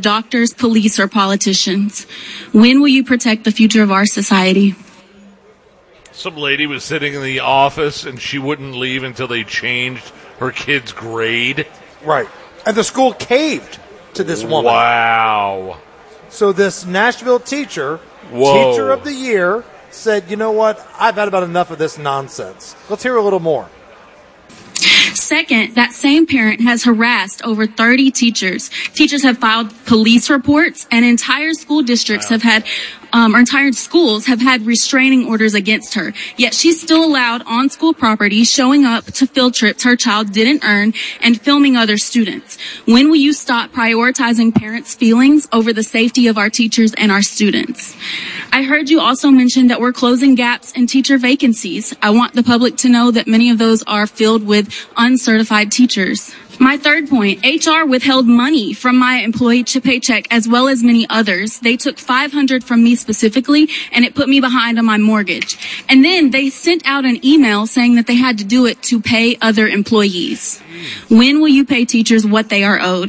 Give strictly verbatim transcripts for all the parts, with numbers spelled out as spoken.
doctors, police, or politicians. When will you protect the future of our society? Some lady was sitting in the office, and she wouldn't leave until they changed her kid's grade. Right. And the school caved to this woman. Wow. So this Nashville teacher, Whoa. teacher of the year, said, you know what, I've had about enough of this nonsense. Let's hear a little more. Second, that same parent has harassed over thirty teachers. Teachers have filed police reports, and entire school districts have had, um, or entire schools have had restraining orders against her. Yet she's still allowed on school property, showing up to field trips her child didn't earn, and filming other students. When will you stop prioritizing parents' feelings over the safety of our teachers and our students? I heard you also mention that we're closing gaps in teacher vacancies. I want the public to know that many of those are filled with uncertified teachers. My third point, H R withheld money from my employee paycheck as well as many others. They took five hundred dollars from me specifically, and it put me behind on my mortgage. And then they sent out an email saying that they had to do it to pay other employees. When will you pay teachers what they are owed?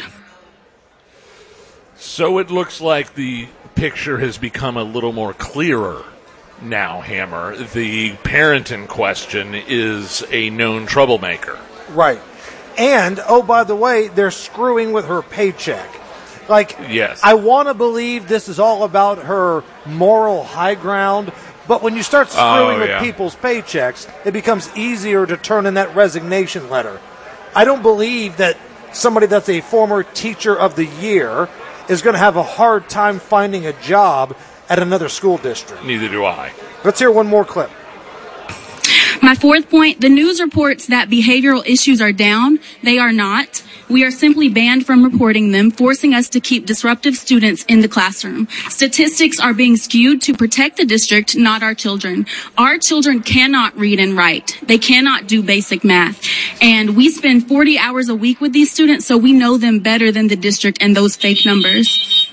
So it looks like the picture has become a little more clearer now, Hammer. The parent in question is a known troublemaker. Right. And, oh, by the way, they're screwing with her paycheck. Like, yes. I want to believe this is all about her moral high ground, but when you start screwing oh, with yeah. people's paychecks, it becomes easier to turn in that resignation letter. I don't believe that somebody that's a former teacher of the year is going to have a hard time finding a job at another school district. Neither do I. Let's hear one more clip. My fourth point, the news reports that behavioral issues are down. They are not. We are simply banned from reporting them, forcing us to keep disruptive students in the classroom. Statistics are being skewed to protect the district, not our children. Our children cannot read and write. They cannot do basic math. And we spend forty hours a week with these students, so we know them better than the district and those fake numbers.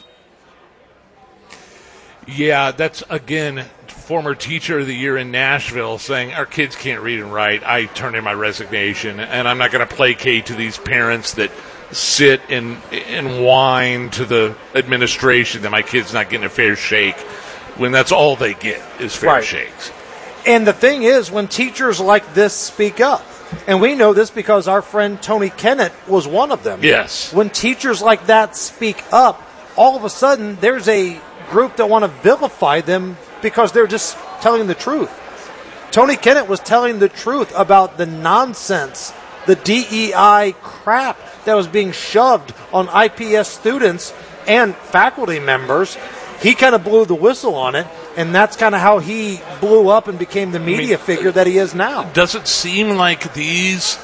Yeah, that's, again, former teacher of the year in Nashville saying our kids can't read and write. I turned in my resignation, and I'm not going to placate to these parents that sit and and whine to the administration that my kid's not getting a fair shake when that's all they get is fair Right. shakes. And the thing is, when teachers like this speak up, and we know this because our friend Tony Kennett was one of them. Yes. When teachers like that speak up, all of a sudden there's a group that want to vilify them because they're just telling the truth. Tony Kennett was telling the truth about the nonsense, the D E I crap that was being shoved on I P S students and faculty members. He kind of blew the whistle on it, and that's kind of how he blew up and became the media I mean, figure that he is now. Does it seem like these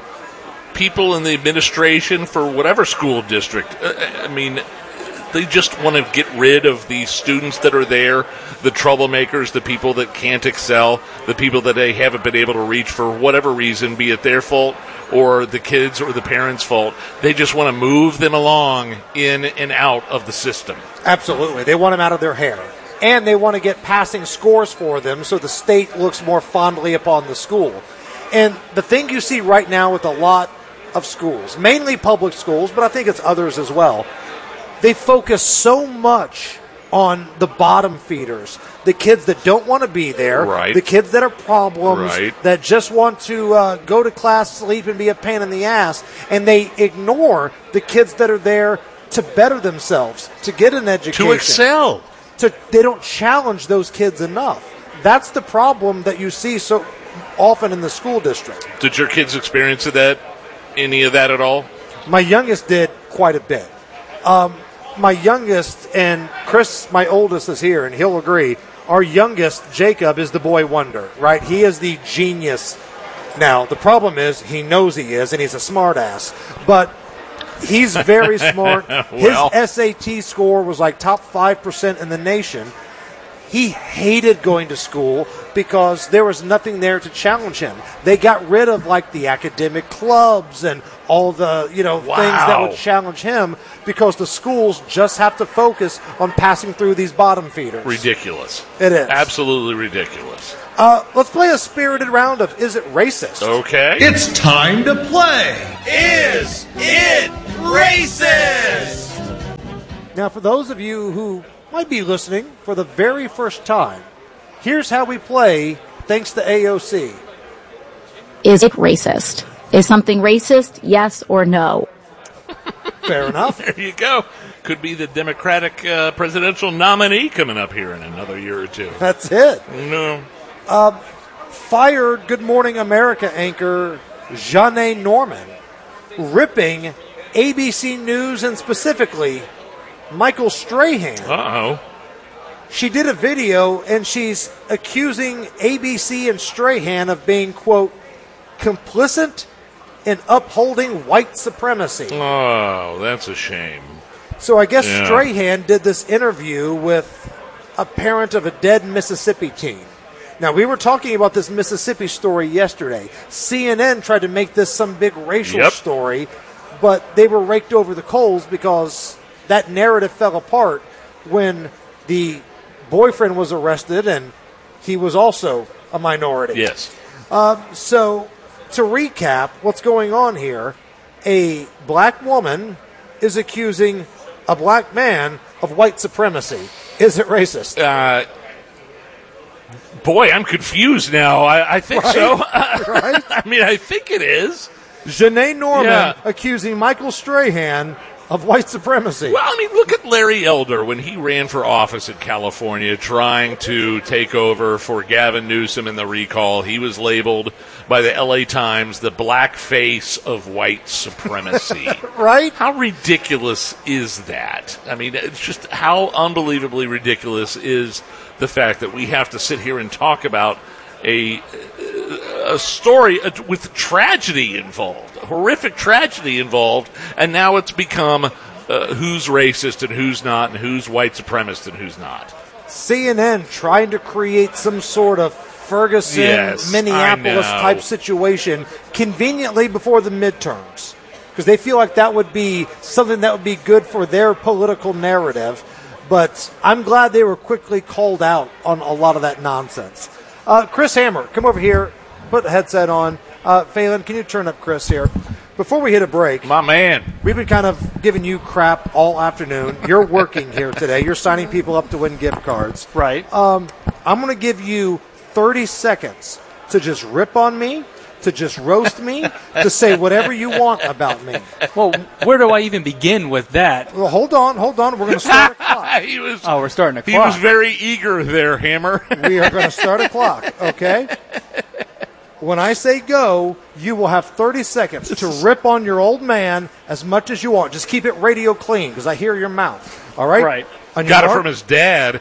people in the administration for whatever school district, I mean, they just want to get rid of the students that are there, the troublemakers, the people that can't excel, the people that they haven't been able to reach for whatever reason, be it their fault or the kids or the parents' fault. They just want to move them along in and out of the system. Absolutely. They want them out of their hair. And they want to get passing scores for them so the state looks more fondly upon the school. And the thing you see right now with a lot of schools, mainly public schools, but I think it's others as well, they focus so much on the bottom feeders, the kids that don't want to be there, right. the kids that are problems, right. that just want to uh, go to class, sleep, and be a pain in the ass, and they ignore the kids that are there to better themselves, to get an education. To excel. To, they don't challenge those kids enough. That's the problem that you see so often in the school district. Did your kids experience that, any of that at all? My youngest did quite a bit. Um, my youngest, and Chris, my oldest, is here, and he'll agree, our youngest, Jacob, is the boy wonder, right? He is the genius. Now, the problem is he knows he is, and he's a smart ass. But he's very smart. Well. His S A T score was like top five percent in the nation. He hated going to school because there was nothing there to challenge him. They got rid of like the academic clubs and all the, you know, wow. things that would challenge him because the schools just have to focus on passing through these bottom feeders. Ridiculous. It is. Absolutely ridiculous. Uh, let's play a spirited round of Is It Racist? Okay. It's time to play. Is It Racist? Now, for those of you who might be listening for the very first time, here's how we play thanks to A O C. Is it racist? Is something racist, yes or no? Fair enough. There you go. Could be the Democratic uh, presidential nominee coming up here in another year or two. That's it. No. Uh, fired Good Morning America anchor Janae Norman, ripping A B C News and specifically Michael Strahan. Uh-oh. She did a video and she's accusing A B C and Strahan of being, quote, complicit in upholding white supremacy. Oh, that's a shame. So I guess Yeah. Strahan did this interview with a parent of a dead Mississippi teen. Now, we were talking about this Mississippi story yesterday. C N N tried to make this some big racial Yep. story, but they were raked over the coals because that narrative fell apart when the boyfriend was arrested and he was also a minority. Yes. Um, so, to recap, what's going on here, a black woman is accusing a black man of white supremacy. Is it racist? Uh, boy, I'm confused now. I, I think Right? so. Right? I mean, I think it is. Janae Norman Yeah. accusing Michael Strahan of white supremacy. Well, I mean, look at Larry Elder when he ran for office in California trying to take over for Gavin Newsom in the recall. He was labeled by the L A Times the black face of white supremacy. Right? How ridiculous is that? I mean, it's just how unbelievably ridiculous is the fact that we have to sit here and talk about a a story with tragedy involved, horrific tragedy involved, and now it's become uh, who's racist and who's not, and who's white supremacist and who's not. C N N trying to create some sort of Ferguson, Yes, Minneapolis I know. type situation conveniently before the midterms because they feel like that would be something that would be good for their political narrative. But I'm glad they were quickly called out on a lot of that nonsense. Uh, Chris Hammer, come over here, put the headset on. Uh, Phelan, can you turn up Chris here? Before we hit a break, My man. we've been kind of giving you crap all afternoon. You're working here today. You're signing people up to win gift cards. Right. Um, I'm going to give you thirty seconds to just rip on me, to just roast me, to say whatever you want about me. Well, where do I even begin with that? Well, hold on, hold on. We're going to start a clock. he was, Oh, we're starting a he clock. was very eager there, Hammer. We are going to start a clock, okay? When I say go, you will have thirty seconds to rip on your old man as much as you want. Just keep it radio clean because I hear your mouth. All right? Right. On your Got it mark, from his dad.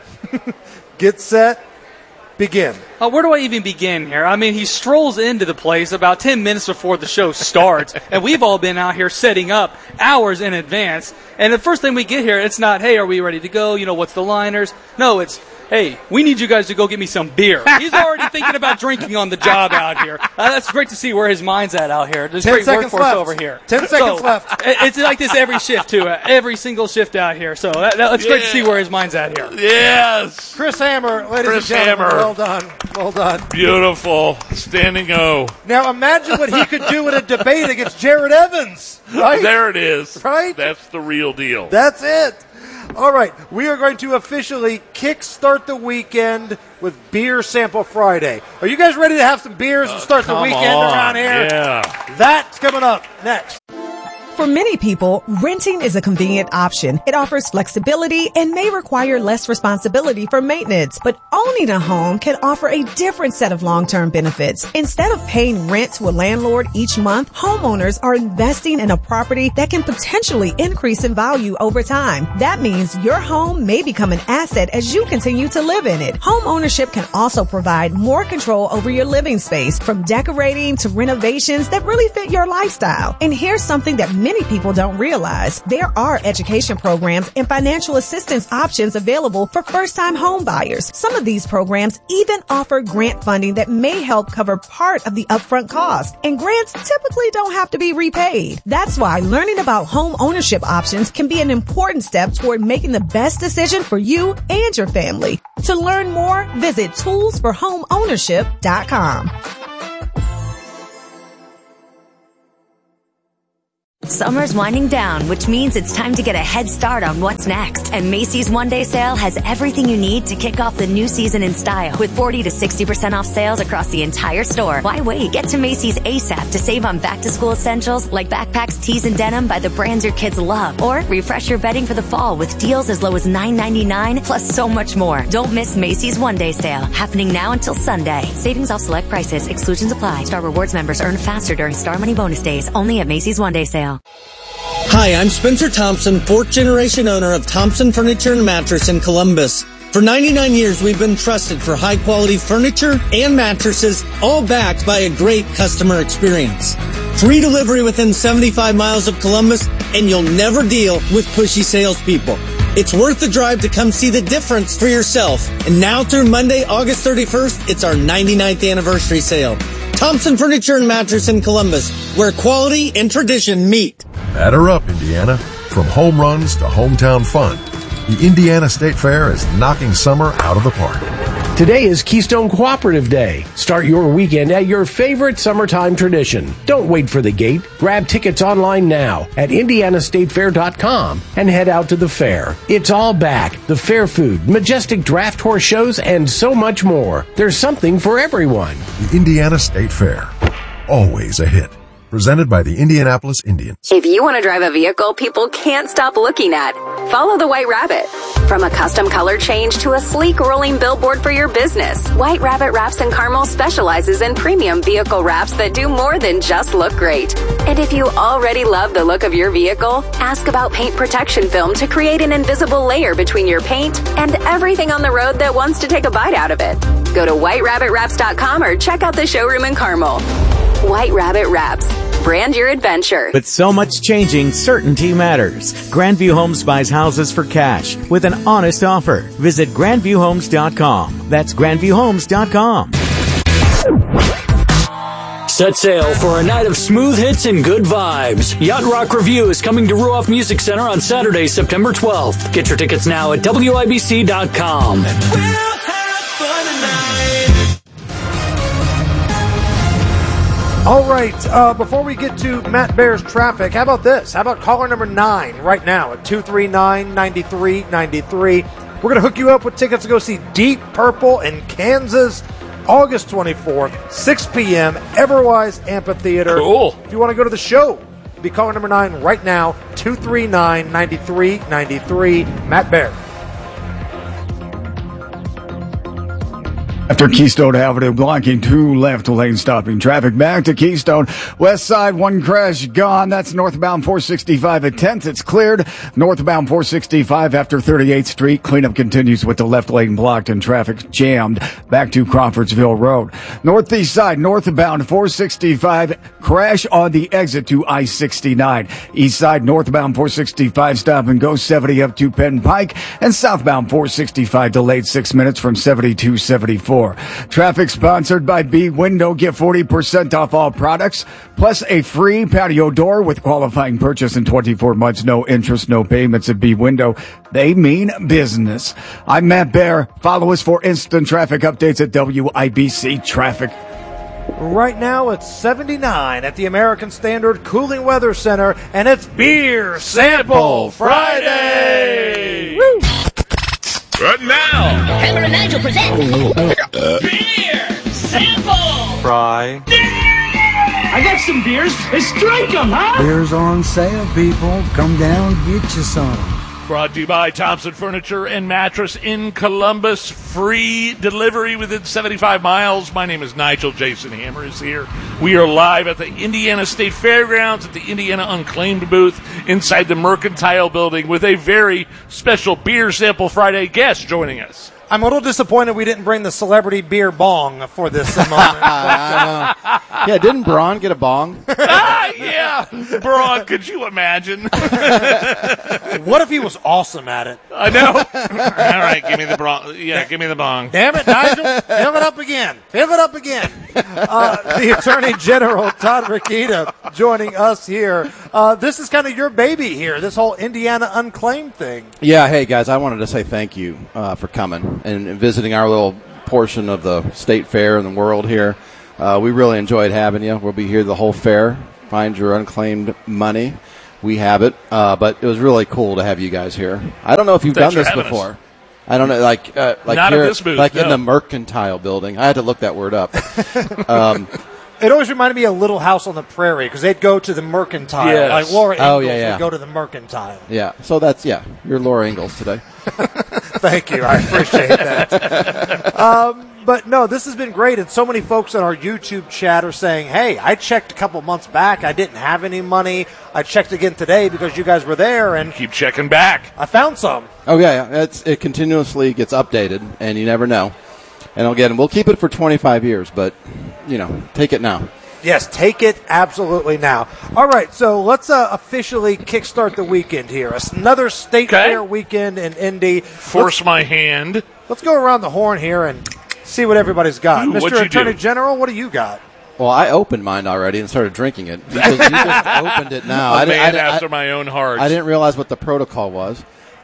get set, begin. Uh, where do I even begin here? I mean, he strolls into the place about ten minutes before the show starts, and we've all been out here setting up hours in advance. And the first thing we get here, it's not, hey, are we ready to go? You know, what's the liners? No, it's, hey, we need you guys to go get me some beer. He's already thinking about drinking on the job out here. Uh, that's great to see where his mind's at out here. There's Ten great seconds workforce left. over here. Ten seconds So, left. it- It's like this every shift, too. Uh, every single shift out here. So that, that, it's great to see where his mind's at here. Yes. Chris Hammer, ladies Chris and gentlemen, Hammer. well done, well done. Beautiful. Standing O. Now imagine what he could do in a debate against Jared Evans, right? There it is. Right? That's the real deal. That's it. All right, we are going to officially kickstart the weekend with Beer Sample Friday. Are you guys ready to have some beers and start the Come weekend on. around here? Yeah. That's coming up next. For many people, renting is a convenient option. It offers flexibility and may require less responsibility for maintenance. But owning a home can offer a different set of long-term benefits. Instead of paying rent to a landlord each month, homeowners are investing in a property that can potentially increase in value over time. That means your home may become an asset as you continue to live in it. Home ownership can also provide more control over your living space, from decorating to renovations that really fit your lifestyle. And here's something that many people don't realize. There are education programs and financial assistance options available for first-time home buyers. Some of these programs even offer grant funding that may help cover part of the upfront cost. And grants typically don't have to be repaid. That's why learning about home ownership options can be an important step toward making the best decision for you and your family. To learn more, visit tools for home ownership dot com. Summer's winding down, which means it's time to get a head start on what's next. And Macy's One Day Sale has everything you need to kick off the new season in style. With forty to sixty percent off sales across the entire store. Why wait? Get to Macy's ASAP to save on back-to-school essentials like backpacks, tees, and denim by the brands your kids love. Or refresh your bedding for the fall with deals as low as nine ninety-nine, plus so much more. Don't miss Macy's One Day Sale, happening now until Sunday. Savings off select prices. Exclusions apply. Star Rewards members earn faster during Star Money bonus days. Only at Macy's One Day Sale. Hi, I'm Spencer Thompson, fourth generation owner of Thompson Furniture and Mattress in Columbus. For ninety-nine years, we've been trusted for high quality furniture and mattresses, all backed by a great customer experience. Free delivery within seventy-five miles of Columbus, and you'll never deal with pushy salespeople. It's worth the drive to come see the difference for yourself. And now through Monday, August thirty-first, it's our ninety-ninth anniversary sale. Thompson Furniture and Mattress in Columbus, where quality and tradition meet. Batter up, Indiana. From home runs to hometown fun, the Indiana State Fair is knocking summer out of the park. Today is Keystone Cooperative Day. Start your weekend at your favorite summertime tradition. Don't wait for the gate. Grab tickets online now at indiana state fair dot com and head out to the fair. It's all back. The fair food, majestic draft horse shows, and so much more. There's something for everyone. The Indiana State Fair. Always a hit. Presented by the Indianapolis Indians. If you want to drive a vehicle people can't stop looking at, follow the White Rabbit. From a custom color change to a sleek rolling billboard for your business, White Rabbit Wraps in Carmel specializes in premium vehicle wraps that do more than just look great. And if you already love the look of your vehicle, ask about paint protection film to create an invisible layer between your paint and everything on the road that wants to take a bite out of it. Go to white rabbit wraps dot com or check out the showroom in Carmel. White Rabbit Wraps. Brand your adventure. With so much changing, certainty matters. Grandview Homes buys houses for cash with an honest offer. Visit grandview homes dot com. That's grandview homes dot com. Set sail for a night of smooth hits and good vibes. Yacht Rock Review is coming to Ruoff Music Center on Saturday, September twelfth. Get your tickets now at W I B C dot com. All right, uh, before we get to Matt Bear's traffic, how about this? How about caller number nine right now at two three nine, nine three nine three? We're going to hook you up with tickets to go see Deep Purple in Kansas, August twenty-fourth, six p.m., Everwise Amphitheater. Cool. If you want to go to the show, be caller number nine right now, two three nine, nine three nine three. Matt Bear. After Keystone Avenue blocking two left lane stopping traffic. Back to Keystone. West side, one crash gone. That's northbound four sixty-five at tenth. It's cleared. Northbound four sixty-five after thirty-eighth Street. Cleanup continues with the left lane blocked and traffic jammed. Back to Crawfordsville Road. Northeast side, northbound four sixty-five. Crash on the exit to I sixty-nine. East side, northbound four sixty-five. Stop and go seventy up to Penn Pike. And southbound four sixty-five delayed six minutes from seventy-two seventy-four. Traffic sponsored by B Window. Get forty percent off all products, plus a free patio door with qualifying purchase in twenty-four months. No interest, no payments at B Window. They mean business. I'm Matt Bear. Follow us for instant traffic updates at W I B C Traffic. Right now it's seventy-nine at the American Standard Cooling Weather Center, and it's Beer Sample Friday! Woo! Right now, Hammer and Nigel present uh, Beer Sample Fry. I got some beers. Let's strike them, huh? Beers on sale, people. Come down, get you some. Brought to you by Thompson Furniture and Mattress in Columbus. Free delivery within seventy-five miles. My name is Nigel. Jason Hammer is here. We are live at the Indiana State Fairgrounds at the Indiana Unclaimed booth inside the Mercantile Building with a very special Beer Sample Friday guest joining us. I'm a little disappointed we didn't bring the celebrity beer bong for this moment. uh, yeah, didn't Braun get a bong? ah, yeah, Braun, could you imagine? What if he was awesome at it? I know. All right, give me the bong. Yeah, give me the bong. Damn it, Nigel. Fill it up again. Fill it up again. Uh, the Attorney General, Todd Rokita, joining us here. Uh, this is kind of your baby here, this whole Indiana Unclaimed thing. Yeah, hey, guys, I wanted to say thank you uh, for coming and visiting our little portion of the state fair and the world here. Uh, we really enjoyed having you. We'll be here the whole fair. Find your unclaimed money. we have it. Uh, but it was really cool to have you guys here. I don't know if you've Thanks done for this having before. us. I don't know, like uh, like Not here, at this booth, like in no. the Mercantile Building. I had to look that word up. um, It always reminded me of Little House on the Prairie because they'd go to the Mercantile. Yes. Like Laura Ingalls Oh, yeah, yeah. would go to the Mercantile. yeah, so that's yeah. You're Laura Ingalls today. Thank you. I appreciate that. um, but no, this has been great. And so many folks on our YouTube chat are saying, hey, I checked a couple months back. I didn't have any money. I checked again today because you guys were there. And keep checking back. I found some. Oh yeah, yeah. It's, it continuously gets updated, and you never know. And again, we'll keep it for twenty-five years, but you know, take it now. Yes, take it absolutely now. All right, so let's uh, officially kickstart the weekend here. It's another State Okay. Fair weekend in Indy. Force let's, my hand. Let's go around the horn here and see what everybody's got. Ooh, Mister what'd you Attorney do? General, what do you got? Well, I opened mine already and started drinking it. You just, you just opened it now. A I didn't- man I didn't- after I- my own heart. I didn't realize what the protocol was.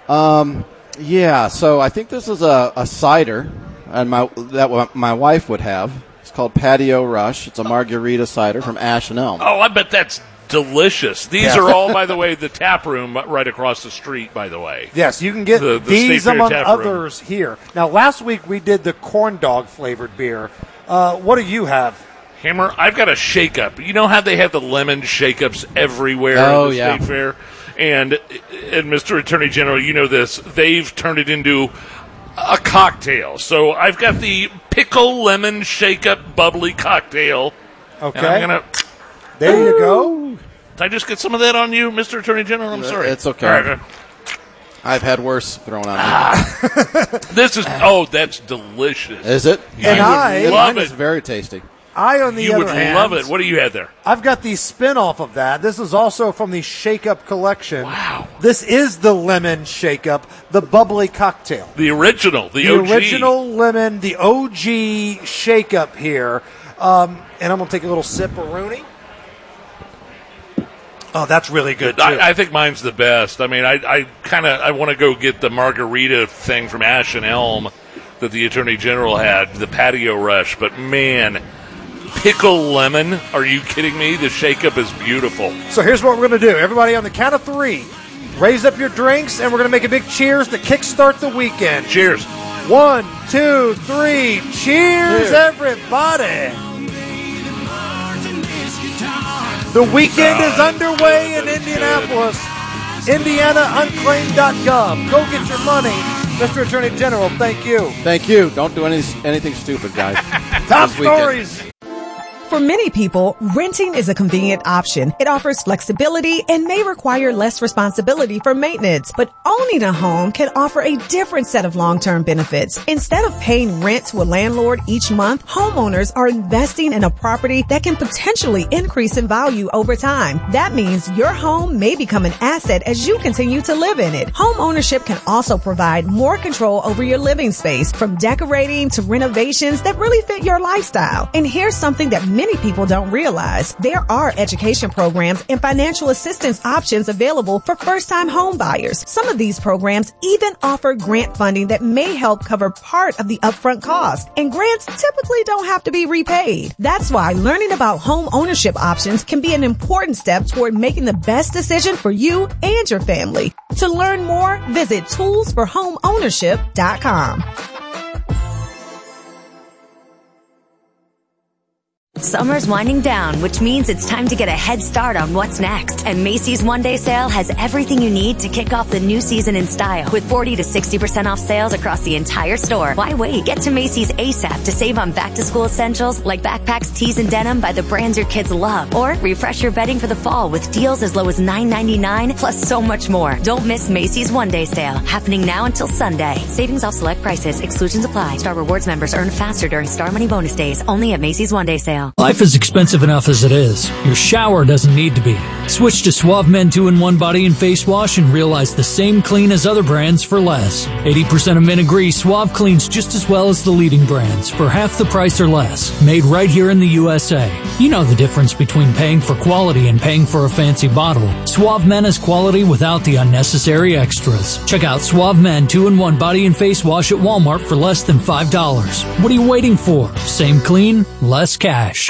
Um, yeah, so I think this is a, a cider, and my that my wife would have. It's called Patio Rush. It's a margarita cider from Ash and Elm. Oh, I bet that's delicious. These Yeah. are all, by the way, the tap room right across the street, by the way. Yes, you can get The- the these State Fair among tap room. others here. Now, last week we did the corn dog flavored beer. Uh, what do you have? Hammer, I've got a shake-up. You know how they have the lemon shake-ups everywhere Oh, at the yeah. State Fair? And, and Mister Attorney General, you know this. They've turned it into a cocktail. So I've got the pickle lemon shake-up bubbly cocktail. Okay. And I'm going to... There you go. Did I just get some of that on you, Mister Attorney General? I'm sorry. It's okay. All right. I've had worse thrown on me. Ah. This is... Oh, that's delicious. Is it? You And would I- love Mine is it. very tasty. I, on the You other would hand, love it. What do you have there? I've got the spin-off of that. This is also from the Shake Up collection. Wow. This is the lemon Shake Up, the bubbly cocktail. The original, the, The O G. original lemon, the O G Shake Up here. Um, and I'm going to take a little sip of Rooney. Oh, that's really good, too. I, I think mine's the best. I mean, I, I kind of I want to go get the margarita thing from Ash and Elm that the Attorney General had, the Patio Rush. But, man, pickle lemon, are you kidding me? The shake-up is beautiful. So here's what we're going to do. Everybody on the count of three, raise up your drinks, and we're going to make a big cheers to kickstart the weekend. Cheers. One, two, three. Cheers, Cheers. everybody. The weekend is underway in Indianapolis. Indiana Unclaimed dot gov. Go get your money. Mister Attorney General, thank you. Thank you. Don't do any, anything stupid, guys. Top This weekend. stories. For many people, renting is a convenient option. It offers flexibility and may require less responsibility for maintenance. But owning a home can offer a different set of long-term benefits. Instead of paying rent to a landlord each month, homeowners are investing in a property that can potentially increase in value over time. That means your home may become an asset as you continue to live in it. Home ownership can also provide more control over your living space, from decorating to renovations that really fit your lifestyle. And here's something that many people don't realize. There are education programs and financial assistance options available for first-time home buyers. Some of these programs even offer grant funding that may help cover part of the upfront cost. And grants typically don't have to be repaid. That's why learning about home ownership options can be an important step toward making the best decision for you and your family. To learn more, visit tools for home ownership dot com. Summer's winding down, which means it's time to get a head start on what's next. And Macy's One Day Sale has everything you need to kick off the new season in style. With forty to sixty percent off sales across the entire store. Why wait? Get to Macy's ASAP to save on back-to-school essentials like backpacks, tees, and denim by the brands your kids love. Or refresh your bedding for the fall with deals as low as nine ninety-nine, plus so much more. Don't miss Macy's One Day Sale, happening now until Sunday. Savings off select prices. Exclusions apply. Star Rewards members earn faster during Star Money bonus days. Only at Macy's One Day Sale. Life is expensive enough as it is. Your shower doesn't need to be. Switch to Suave Men two in one Body and Face Wash and realize the same clean as other brands for less. eighty percent of men agree Suave cleans just as well as the leading brands for half the price or less. Made right here in the U S A. You know the difference between paying for quality and paying for a fancy bottle. Suave Men is quality without the unnecessary extras. Check out Suave Men two in one Body and Face Wash at Walmart for less than five dollars. What are you waiting for? Same clean, less cash.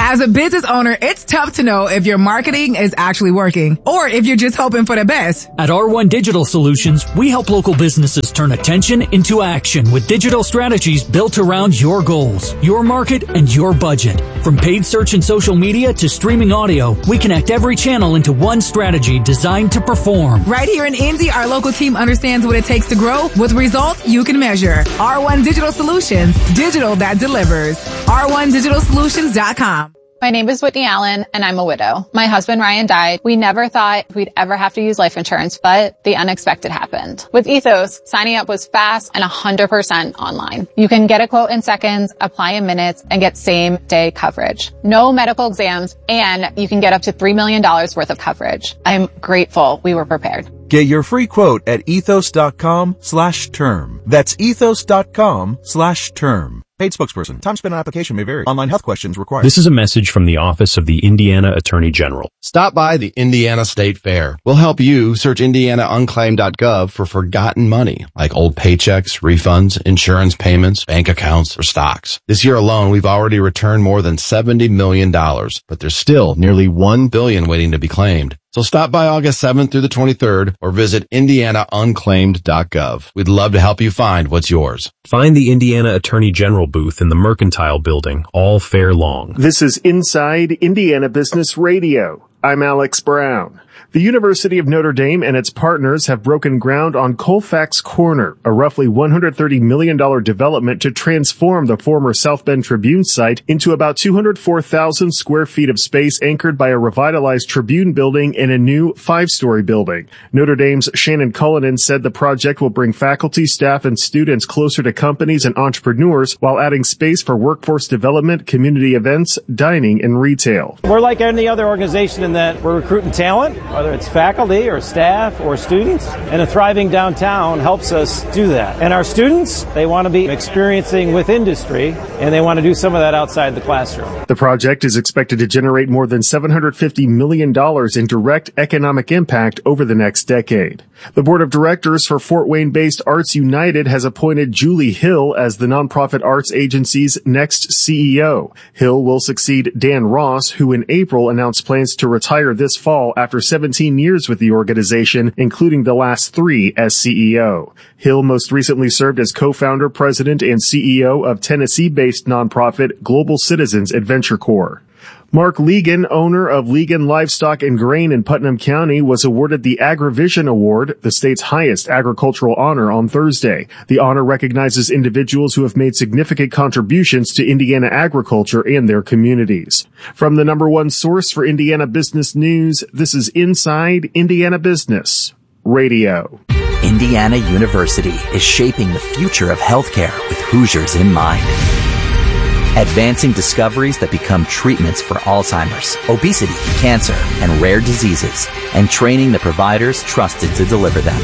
As a business owner, it's tough to know if your marketing is actually working or if you're just hoping for the best. At R one Digital Solutions, we help local businesses turn attention into action with digital strategies built around your goals, your market, and your budget. From paid search and social media to streaming audio, we connect every channel into one strategy designed to perform. Right here in Indy, our local team understands what it takes to grow with results you can measure. R one Digital Solutions, digital that delivers. R one digital solutions dot com. My name is Whitney Allen, and I'm a widow. My husband, Ryan, died. We never thought we'd ever have to use life insurance, but the unexpected happened. With Ethos, signing up was fast and one hundred percent online. You can get a quote in seconds, apply in minutes, and get same-day coverage. No medical exams, and you can get up to three million dollars worth of coverage. I'm grateful we were prepared. Get your free quote at ethos.com slash term. That's ethos.com slash term. Paid spokesperson. Time spent on application may vary. Online health questions required. This is a message from the Office of the Indiana Attorney General. Stop by the Indiana State Fair. We'll help you search indiana unclaimed dot gov for forgotten money, like old paychecks, refunds, insurance payments, bank accounts, or stocks. This year alone, we've already returned more than seventy million dollars, but there's still nearly one billion dollars waiting to be claimed. So stop by August seventh through the twenty-third or visit indiana unclaimed dot gov. We'd love to help you find what's yours. Find the Indiana Attorney General booth in the Mercantile Building all fair long. This is Inside Indiana Business Radio. I'm Alex Brown. The University of Notre Dame and its partners have broken ground on Colfax Corner, a roughly one hundred thirty million dollars development to transform the former South Bend Tribune site into about two hundred four thousand square feet of space anchored by a revitalized Tribune building and a new five-story building. Notre Dame's Shannon Cullinan said the project will bring faculty, staff, and students closer to companies and entrepreneurs while adding space for workforce development, community events, dining, and retail. We're like any other organization in that we're recruiting talent, whether it's faculty or staff or students, and a thriving downtown helps us do that. And our students, they want to be experiencing with industry, and they want to do some of that outside the classroom. The project is expected to generate more than seven hundred fifty million dollars in direct economic impact over the next decade. The board of directors for Fort Wayne-based Arts United has appointed Julie Hill as the nonprofit arts agency's next C E O. Hill will succeed Dan Ross, who in April announced plans to retire this fall after seventeen years with the organization, including the last three as C E O. Hill most recently served as co-founder, president, and C E O of Tennessee-based nonprofit Global Citizens Adventure Corps. Mark Legan, owner of Legan Livestock and Grain in Putnam County, was awarded the AgriVision Award, the state's highest agricultural honor, on Thursday. The honor recognizes individuals who have made significant contributions to Indiana agriculture and their communities. From the number one source for Indiana business news, this is Inside Indiana Business Radio. Indiana University is shaping the future of healthcare with Hoosiers in mind. Advancing discoveries that become treatments for Alzheimer's, obesity, cancer, and rare diseases, and training the providers trusted to deliver them.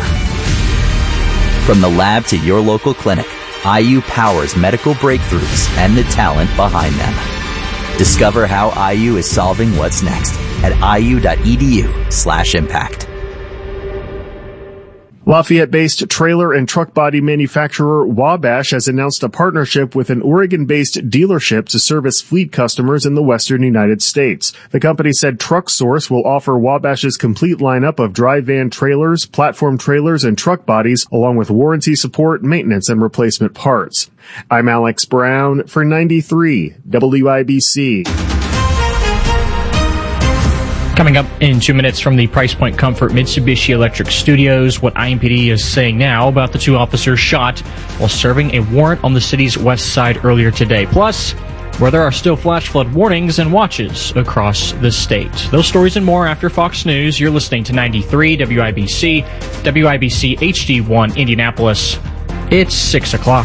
From the lab to your local clinic, I U powers medical breakthroughs and the talent behind them. Discover how I U is solving what's next at iu.edu slash impact. Lafayette-based trailer and truck body manufacturer Wabash has announced a partnership with an Oregon-based dealership to service fleet customers in the western United States. The company said TruckSource will offer Wabash's complete lineup of dry van trailers, platform trailers, and truck bodies, along with warranty support, maintenance, and replacement parts. I'm Alex Brown for ninety-three W I B C. Coming up in two minutes from the Price Point Comfort Mitsubishi Electric Studios, what I M P D is saying now about the two officers shot while serving a warrant on the city's west side earlier today. Plus, where there are still flash flood warnings and watches across the state. Those stories and more after Fox News. You're listening to ninety-three W I B C, W I B C H D one Indianapolis. It's six o'clock.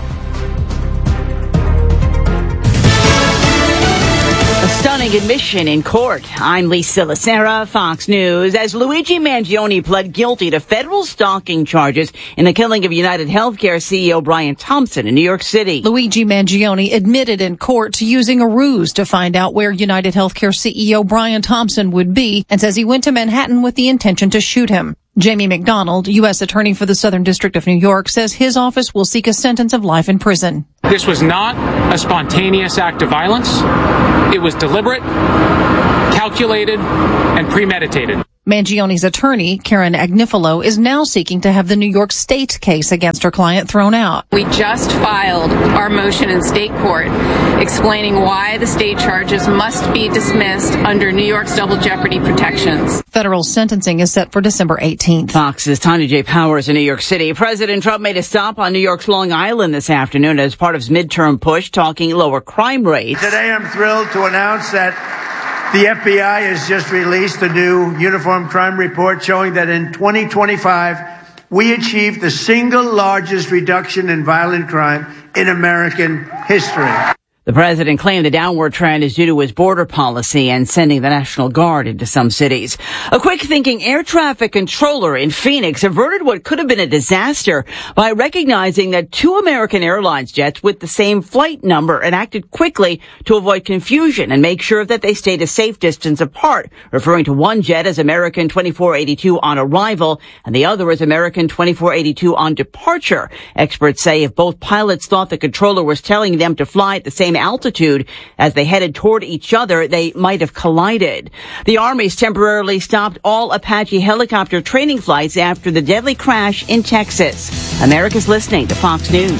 Stunning admission in court. I'm Lisa Lacera, Fox News. As Luigi Mangione pled guilty to federal stalking charges in the killing of United Healthcare C E O Brian Thompson in New York City. Luigi Mangione admitted in court to using a ruse to find out where United Healthcare C E O Brian Thompson would be and says he went to Manhattan with the intention to shoot him. Jamie McDonald, U S Attorney for the Southern District of New York, says his office will seek a sentence of life in prison. This was not a spontaneous act of violence. It was deliberate, calculated, and premeditated. Mangione's attorney, Karen Agnifilo, is now seeking to have the New York State case against her client thrown out. We just filed our motion in state court explaining why the state charges must be dismissed under New York's double jeopardy protections. Federal sentencing is set for December eighteenth. Fox's Tanya J. Powers in New York City. President Trump made a stop on New York's Long Island this afternoon as part of his midterm push, talking lower crime rates. Today I'm thrilled to announce that the F B I has just released a new uniform crime report showing that in twenty twenty-five, we achieved the single largest reduction in violent crime in American history. The president claimed the downward trend is due to his border policy and sending the National Guard into some cities. A quick-thinking air traffic controller in Phoenix averted what could have been a disaster by recognizing that two American Airlines jets with the same flight number and acted quickly to avoid confusion and make sure that they stayed a safe distance apart, referring to one jet as American twenty-four eighty-two on arrival and the other as American twenty-four eighty-two on departure. Experts say if both pilots thought the controller was telling them to fly at the same altitude as they headed toward each other, they might have collided. The Army's temporarily stopped all Apache helicopter training flights after the deadly crash in Texas. America's listening to Fox News.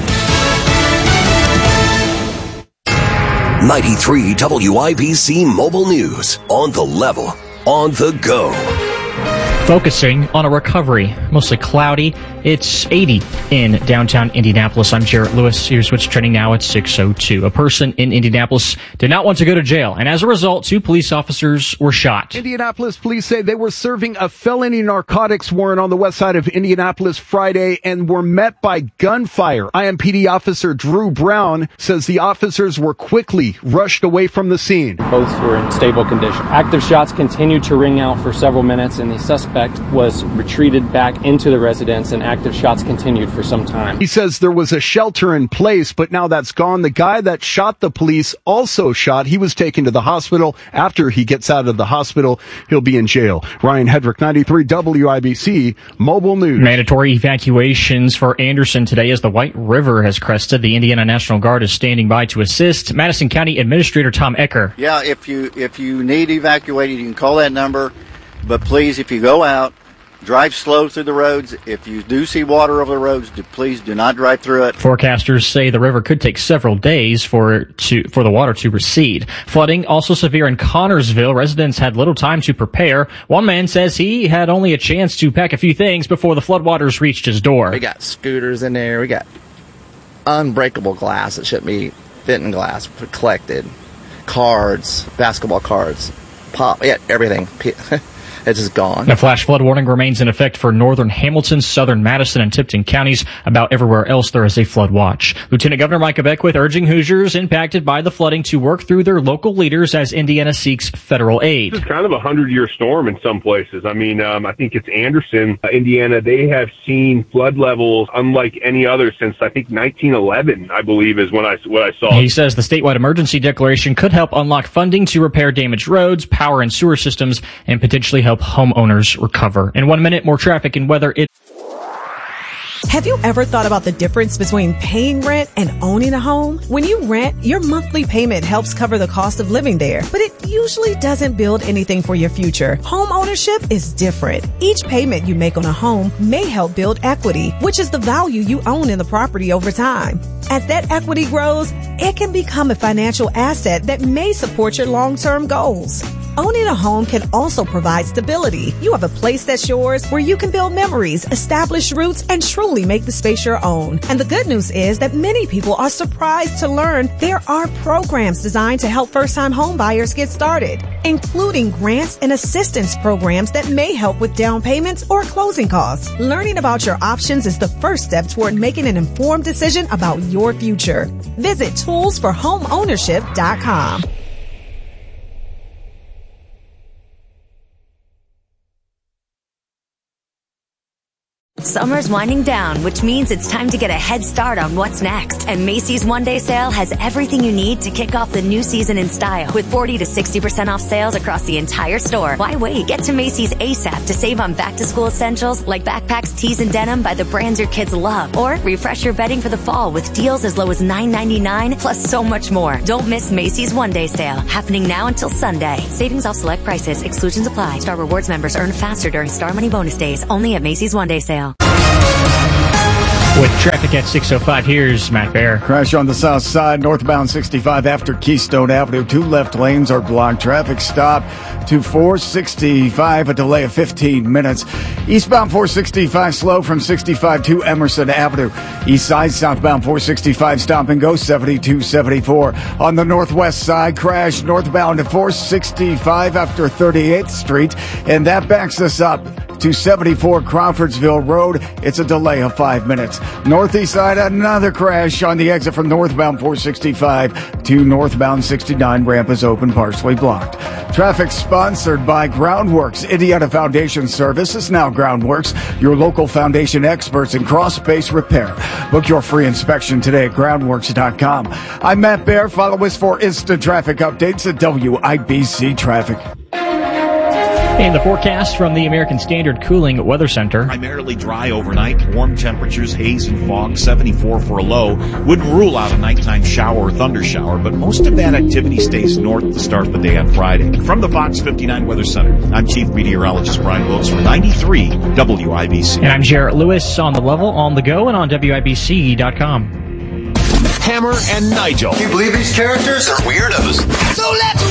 ninety-three W I B C Mobile News. On the level, on the go. Focusing on a recovery, mostly cloudy. It's eighty in downtown Indianapolis. I'm Jarrett Lewis. Here's what's trending now at six oh two. A person in Indianapolis did not want to go to jail, and as a result, two police officers were shot. Indianapolis police say they were serving a felony narcotics warrant on the west side of Indianapolis Friday and were met by gunfire. I M P D officer Drew Brown says the officers were quickly rushed away from the scene. Both were in stable condition. Active shots continued to ring out for several minutes, and the suspect was retreated back into the residence, and active shots continued for some time. He says there was a shelter in place, but now that's gone. The guy that shot the police also shot. He was taken to the hospital. After he gets out of the hospital, he'll be in jail. Ryan Hedrick, ninety-three W I B C Mobile News. Mandatory evacuations for Anderson today as the White River has crested. The Indiana National Guard is standing by to assist. Madison County Administrator Tom Ecker. Yeah, if you if you need evacuated, you can call that number. But please, if you go out, drive slow through the roads. If you do see water over the roads, do, please do not drive through it. Forecasters say the river could take several days for to for the water to recede. Flooding also severe in Connorsville. Residents had little time to prepare. One man says he had only a chance to pack a few things before the floodwaters reached his door. We got scooters in there. We got unbreakable glass that shouldn't be fitting glass collected. Cards, basketball cards, pop, yeah, everything. It's just gone. The flash flood warning remains in effect for northern Hamilton, southern Madison, and Tipton counties. About everywhere else, there is a flood watch. Lieutenant Governor Micah Beckwith urging Hoosiers impacted by the flooding to work through their local leaders as Indiana seeks federal aid. This is kind of a hundred-year storm in some places. I mean, um, I think it's Anderson, uh, Indiana. They have seen flood levels unlike any other since, I think, nineteen eleven, I believe, is when I, what I saw. He says the statewide emergency declaration could help unlock funding to repair damaged roads, power and sewer systems, and potentially help homeowners recover. In one minute, more traffic and weather. It Have you ever thought about the difference between paying rent and owning a home? When you rent, your monthly payment helps cover the cost of living there, but it usually doesn't build anything for your future. Home ownership is different. Each payment you make on a home may help build equity, which is the value you own in the property over time. As that equity grows, it can become a financial asset that may support your long-term goals. Owning a home can also provide stability. You have a place that's yours where you can build memories, establish roots, and truly make the space your own. And the good news is that many people are surprised to learn there are programs designed to help first-time home buyers get started, including grants and assistance programs that may help with down payments or closing costs. Learning about your options is the first step toward making an informed decision about your future. Visit tools for home ownership dot com. Summer's winding down, which means it's time to get a head start on what's next. And Macy's One Day Sale has everything you need to kick off the new season in style. With forty to sixty percent off sales across the entire store. Why wait? Get to Macy's ASAP to save on back-to-school essentials like backpacks, tees, and denim by the brands your kids love. Or refresh your bedding for the fall with deals as low as nine ninety-nine, plus so much more. Don't miss Macy's One Day Sale, happening now until Sunday. Savings off select prices. Exclusions apply. Star Rewards members earn faster during Star Money bonus days. Only at Macy's One Day Sale. With traffic at six oh five, here's Matt Bear. Crash on the south side, northbound sixty-five after Keystone Avenue. Two left lanes are blocked. Traffic stop to four sixty-five, a delay of fifteen minutes. Eastbound four sixty-five slow from sixty-five to Emerson Avenue. East side, southbound four sixty-five stop and go seventy-two seventy-four. On the northwest side, crash northbound to four sixty-five after thirty-eighth Street, and that backs us up to seventy-four Crawfordsville Road. It's a delay of five minutes. Northeast side, another crash on the exit from northbound four sixty-five to northbound sixty-nine. Ramp is open, partially blocked. Traffic sponsored by Groundworks. Indiana Foundation Service is now Groundworks, your local foundation experts in crawl space repair. Book your free inspection today at groundworks dot com. I'm Matt Bear. Follow us for instant traffic updates at W I B C Traffic. And the forecast from the American Standard Cooling Weather Center. Primarily dry overnight, warm temperatures, haze and fog, seventy-four for a low. Wouldn't rule out a nighttime shower or thunder shower, but most of that activity stays north to start the day on Friday. From the Fox fifty-nine Weather Center, I'm Chief Meteorologist Brian Wilkes for ninety-three W I B C. And I'm Jarrett Lewis on the level, on the go, and on W I B C dot com. Hammer and Nigel. Can you believe these characters are weirdos? So let's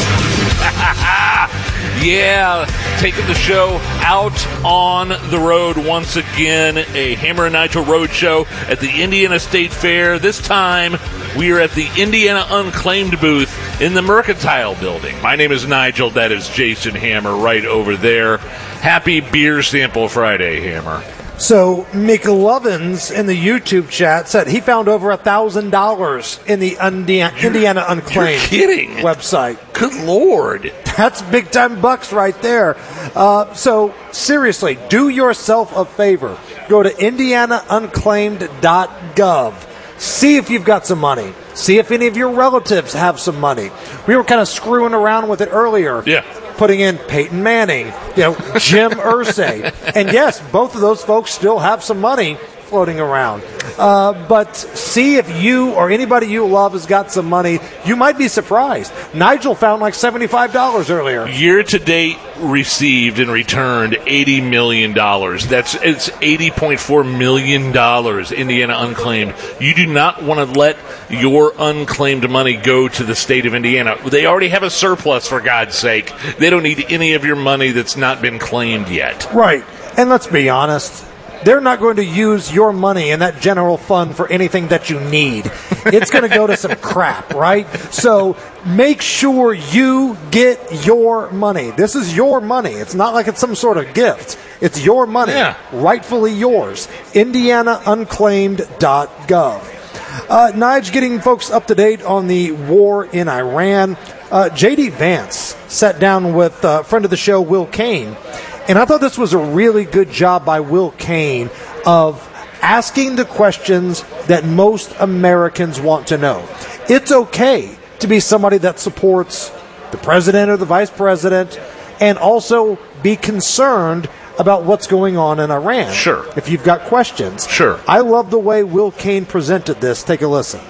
rock it! Yeah, taking the show out on the road once again. A Hammer and Nigel Road Show at the Indiana State Fair. This time, we are at the Indiana Unclaimed booth in the Mercantile Building. My name is Nigel. That is Jason Hammer right over there. Happy Beer Sample Friday, Hammer. So, McLovins in the YouTube chat said he found over a thousand dollars in the Indiana, Indiana Unclaimed You're kidding. website. Good Lord. That's big time bucks right there. Uh, so, seriously, do yourself a favor. Go to indiana unclaimed dot gov. See if you've got some money. See if any of your relatives have some money. We were kind of screwing around with it earlier. Yeah. Putting in Peyton Manning, you know, Jim Irsay. And yes, both of those folks still have some money floating around. Uh, but see if you or anybody you love has got some money. You might be surprised. Nigel found like seventy-five dollars earlier. Year to date received and returned eighty million dollars. That's it's eighty point four million dollars Indiana Unclaimed. You do not want to let your unclaimed money go to the state of Indiana. They already have a surplus, for God's sake. They don't need any of your money that's not been claimed yet. Right. And let's be honest. They're not going to use your money in that general fund for anything that you need. It's going to go to some crap, right? So make sure you get your money. This is your money. It's not like it's some sort of gift. It's your money, yeah. Rightfully yours. indiana unclaimed dot gov. Uh, Nige, getting folks up to date on the war in Iran. Uh, J D Vance sat down with a friend of the show, Will Cain. And I thought this was a really good job by Will Cain of asking the questions that most Americans want to know. It's okay to be somebody that supports the president or the vice president and also be concerned about what's going on in Iran. Sure. If you've got questions. Sure. I love the way Will Cain presented this. Take a listen.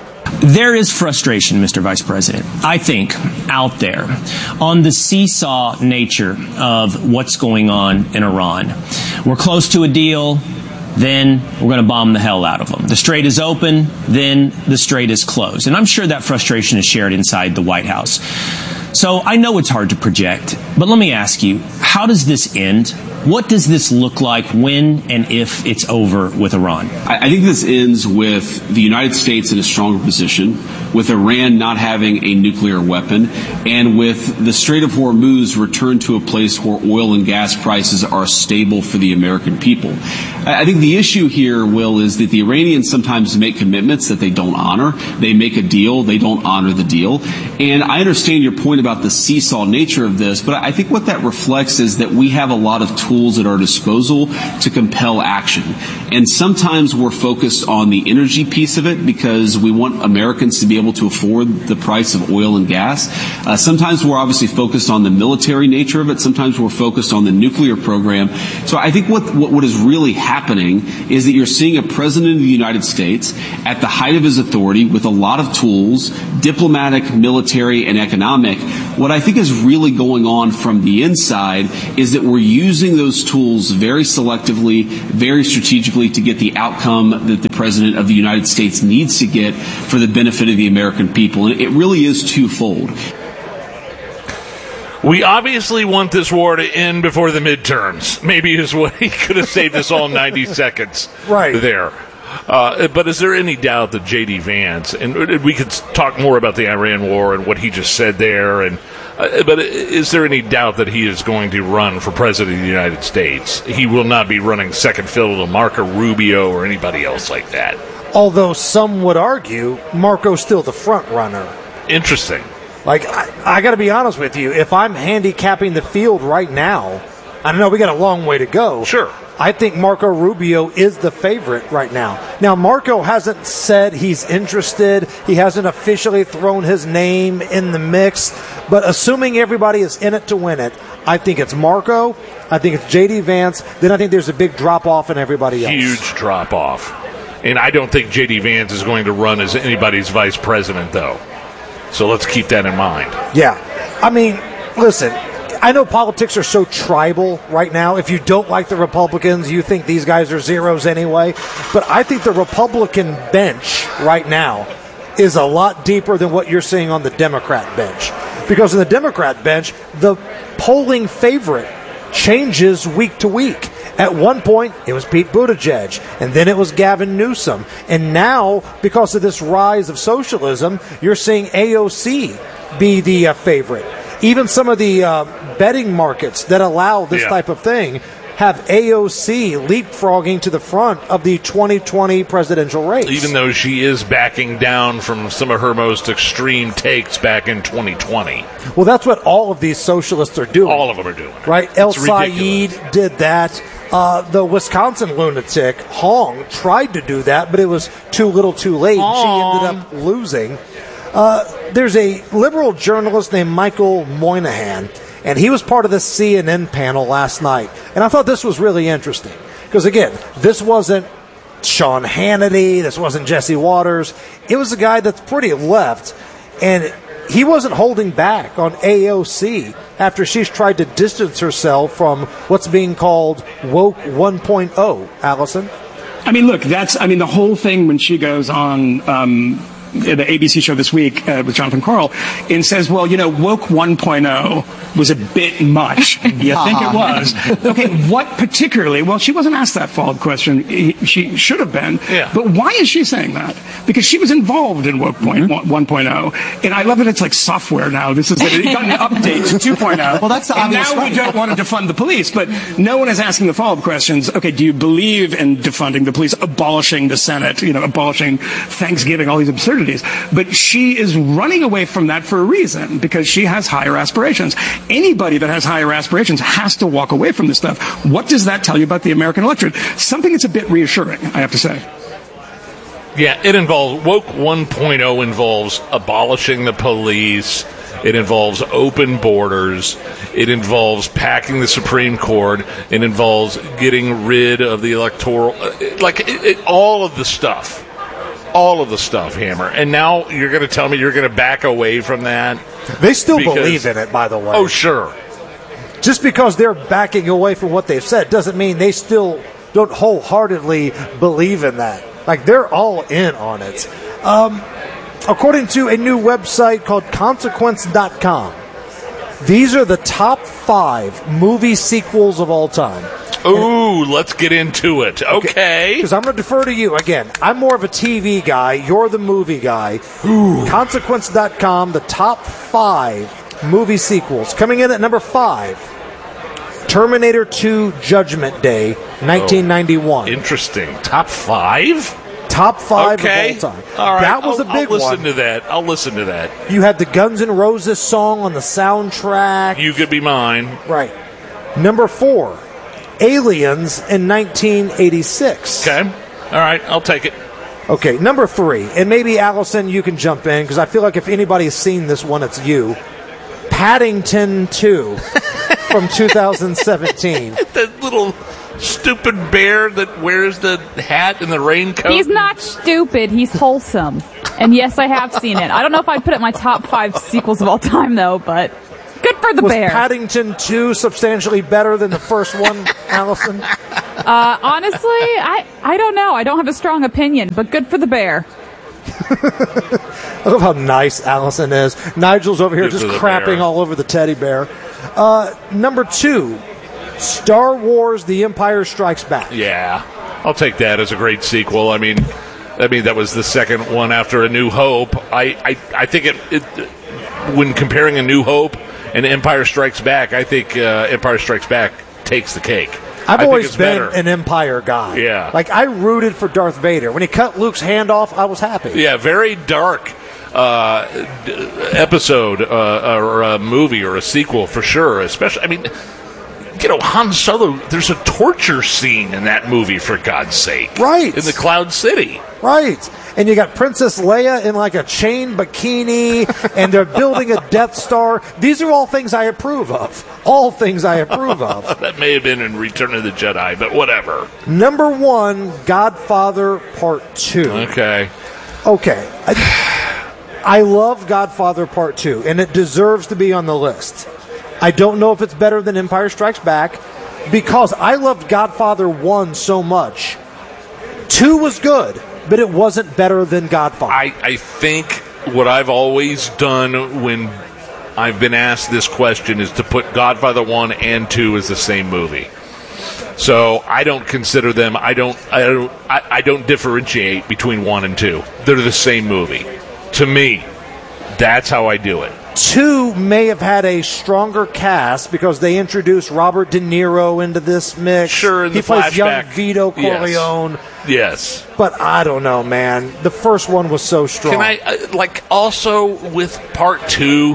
There is frustration, Mister Vice President, I think, out there on the seesaw nature of what's going on in Iran. We're close to a deal, then we're going to bomb the hell out of them. The strait is open, then the strait is closed. And I'm sure that frustration is shared inside the White House. So I know it's hard to project, but let me ask you, how does this end? What does this look like when and if it's over with Iran? I think this ends with the United States in a stronger position, with Iran not having a nuclear weapon, and with the Strait of Hormuz returned to a place where oil and gas prices are stable for the American people. I think the issue here, Will, is that the Iranians sometimes make commitments that they don't honor. They make a deal, they don't honor the deal. And I understand your point about the seesaw nature of this, but I think what that reflects is that we have a lot of tools tools at our disposal to compel action. And sometimes we're focused on the energy piece of it because we want Americans to be able to afford the price of oil and gas. Uh, sometimes we're obviously focused on the military nature of it. Sometimes we're focused on the nuclear program. So I think what, what, what is really happening is that you're seeing a president of the United States at the height of his authority with a lot of tools, diplomatic, military, and economic. What I think is really going on from the inside is that we're using those tools very selectively, very strategically to get the outcome that the president of the United States needs to get for the benefit of the American people. And it really is twofold. We obviously want this war to end before the midterms. Maybe is what he could have saved us all ninety seconds right there. Uh, but is there any doubt that J D. Vance, and we could talk more about the Iran war and what he just said there, and uh, but is there any doubt that he is going to run for president of the United States? He will not be running second fiddle to Marco Rubio or anybody else like that. Although some would argue Marco's still the front runner. Interesting. Like, I, I got to be honest with you, if I'm handicapping the field right now, I know we got a long way to go. Sure. I think Marco Rubio is the favorite right now. Now, Marco hasn't said he's interested. He hasn't officially thrown his name in the mix. But assuming everybody is in it to win it, I think it's Marco. I think it's J D. Vance. Then I think there's a big drop-off in everybody else. Huge drop-off. And I don't think J D. Vance is going to run as anybody's vice president, though. So let's keep that in mind. Yeah. I mean, listen, I know politics are so tribal right now. If you don't like the Republicans, you think these guys are zeros anyway. But I think the Republican bench right now is a lot deeper than what you're seeing on the Democrat bench. Because in the Democrat bench, the polling favorite changes week to week. At one point, it was Pete Buttigieg, and then it was Gavin Newsom. And now, because of this rise of socialism, you're seeing A O C be the uh, favorite. Even some of the uh, betting markets that allow this yeah. type of thing have A O C leapfrogging to the front of the twenty twenty presidential race. Even though she is backing down from some of her most extreme takes back in twenty twenty. Well, that's what all of these socialists are doing. All of them are doing. Right? El Sayed did that. Uh, the Wisconsin lunatic, Hong, tried to do that, but it was too little too late. Hong. She ended up losing. Uh, there's a liberal journalist named Michael Moynihan, and he was part of the C N N panel last night. And I thought this was really interesting. Because, again, this wasn't Sean Hannity, this wasn't Jesse Waters. It was a guy that's pretty left, and he wasn't holding back on A O C after she's tried to distance herself from what's being called woke one point oh. Allison? I mean, look, that's, I mean, the whole thing when she goes on um, the A B C show this week uh, with Jonathan Karl and says, well, you know, woke one point oh was a bit much. You think it was? Okay, what particularly? Well, she wasn't asked that follow-up question. She should have been. Yeah. But why is she saying that? Because she was involved in woke one point oh. And I love that it's like software now. This is it got an update to two point oh. Well, that's the and obvious now we don't want to defund the police. But no one is asking the follow-up questions. Okay, do you believe in defunding the police, abolishing the Senate, you know, abolishing Thanksgiving, all these absurdities? But she is running away from that for a reason, because she has higher aspirations. Anybody that has higher aspirations has to walk away from this stuff. What does that tell you about the American electorate? Something that's a bit reassuring, I have to say. Yeah, it involves, woke one point oh involves abolishing the police. It involves open borders. It involves packing the Supreme Court. It involves getting rid of the electoral, like it, it, all of the stuff. All of the stuff, Hammer. And now you're going to tell me you're going to back away from that? They still because, believe in it, by the way. Oh, sure. Just because they're backing away from what they've said doesn't mean they still don't wholeheartedly believe in that. Like, they're all in on it. Um, according to a new website called consequence dot com, these are the top five movie sequels of all time. Ooh, let's get into it. Okay. Because I'm going to defer to you. Again, I'm more of a T V guy. You're the movie guy. Ooh. consequence dot com, the top five movie sequels. Coming in at number five, Terminator two Judgment Day, nineteen ninety-one. Oh, interesting. Top five? Top five okay. of all time. All right. That was I'll, a big I'll listen one. to that. I'll listen to that. You had the Guns N' Roses song on the soundtrack. You Could Be Mine. Right. Number four, Aliens in nineteen eighty-six. Okay. All right, I'll take it. Okay, number three, and maybe Allison, you can jump in, because I feel like if anybody's seen this one, it's you. Paddington two from two thousand seventeen. That little stupid bear that wears the hat and the raincoat. He's not stupid. He's wholesome. And yes, I have seen it. I don't know if I'd put it in my top five sequels of all time, though, but good for the Was bear. Paddington two substantially better than the first one, Allison? Uh, honestly, I, I don't know. I don't have a strong opinion, but good for the bear. I love how nice Allison is. Nigel's over here Good just for the crapping bear. all over the teddy bear. Uh, number two, Star Wars The Empire Strikes Back. Yeah, I'll take that as a great sequel. I mean, I mean that was the second one after A New Hope. I, I, I think it, it when comparing A New Hope and Empire Strikes Back, I think uh, Empire Strikes Back takes the cake. I've I always think it's been better. an Empire guy. Yeah. Like, I rooted for Darth Vader. When he cut Luke's hand off, I was happy. Yeah, very dark uh, d- episode uh, or a movie or a sequel for sure. Especially, I mean, you know, Han Solo, there's a torture scene in that movie, for God's sake. Right. In the Cloud City. Right. And you got Princess Leia in like a chain bikini, and they're building a Death Star. These are all things I approve of. All things I approve of. That may have been in Return of the Jedi, but whatever. Number one, Godfather Part two. Okay. Okay. I, I love Godfather Part two, and it deserves to be on the list. I don't know if it's better than Empire Strikes Back, because I loved Godfather one so much. two was good, but it wasn't better than Godfather. I, I think what I've always done when I've been asked this question is to put Godfather one and two as the same movie. So I don't consider them. I don't. I don't. I, I don't differentiate between one and two. They're the same movie. To me, that's how I do it. Two may have had a stronger cast because they introduced Robert De Niro into this mix. Sure, in he the plays young flashback. Vito Corleone. Yes. Yes. But I don't know, man. The first one was so strong. Can I uh, like also with part two?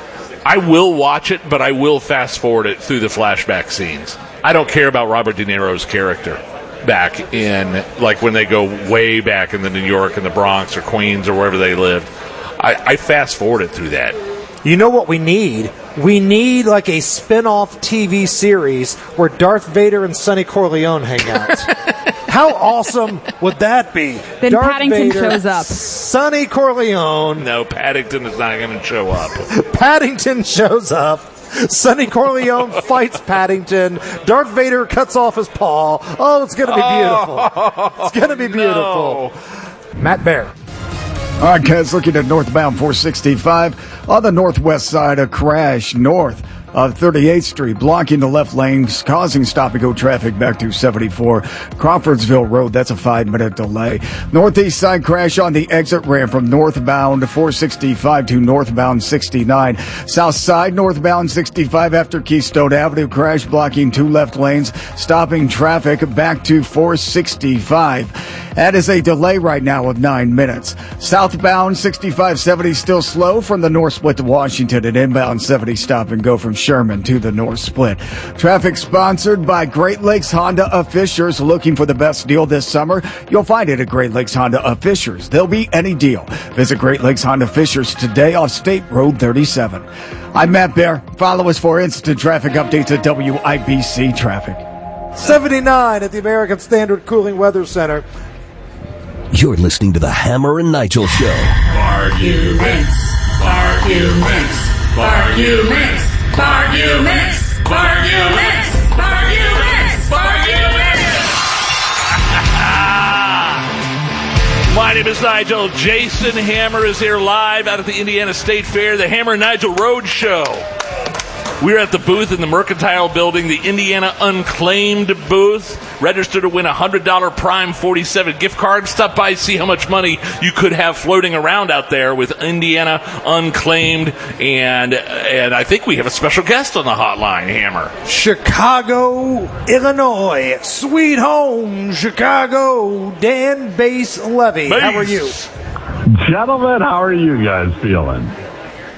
I will watch it, but I will fast forward it through the flashback scenes. I don't care about Robert De Niro's character back in, like, when they go way back in the New York and the Bronx or Queens or wherever they lived. I, I fast forwarded through that. You know what we need? We need like a spin-off T V series where Darth Vader and Sonny Corleone hang out. How awesome would that be? Then Darth Paddington Vader, shows up. Sonny Corleone. No, Paddington is not going to show up. Paddington shows up. Sonny Corleone fights Paddington. Darth Vader cuts off his paw. Oh, it's going to be beautiful. Oh, it's going to be beautiful. No. Matt Bear. All right, guys, looking at northbound four sixty-five. On the northwest side, a crash north of thirty-eighth Street, blocking the left lanes, causing stop-and-go traffic back to seventy-four Crawfordsville Road. That's a five-minute delay. Northeast side crash on the exit ramp from northbound four sixty-five to northbound sixty-nine. South side, northbound sixty-five after Keystone Avenue, crash blocking two left lanes, stopping traffic back to four sixty-five. That is a delay right now of nine minutes. Southbound sixty-five seventy still slow from the north split to Washington, and inbound seventy stop and go from Sherman to the north split. Traffic sponsored by Great Lakes Honda of Fishers. Looking for the best deal this summer? You'll find it at Great Lakes Honda of Fishers. There'll be any deal. Visit Great Lakes Honda Fishers today off State Road thirty-seven. I'm Matt Bear. Follow us for instant traffic updates at W I B C Traffic. seventy-nine at the American Standard Cooling Weather Center. You're listening to the Hammer and Nigel Show. Arguments, arguments, arguments, arguments, arguments, arguments, arguments. My name is Nigel. Jason Hammer is here live out at the Indiana State Fair, the Hammer and Nigel Road Show. We're at the booth in the Mercantile Building, the Indiana Unclaimed booth. Register to win a one hundred dollars Prime forty-seven gift card. Stop by, see how much money you could have floating around out there with Indiana Unclaimed. And and I think we have a special guest on the hotline, Hammer. Chicago, Illinois. Sweet home, Chicago. Dan Bass Levy. Bass. How are you? Gentlemen, how are you guys feeling?